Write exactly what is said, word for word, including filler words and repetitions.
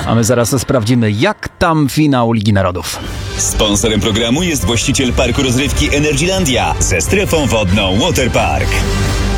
A my zaraz sprawdzimy, jak tam finał Ligi Narodów. Sponsorem programu jest właściciel parku rozrywki Energylandia ze strefą wodną Waterpark.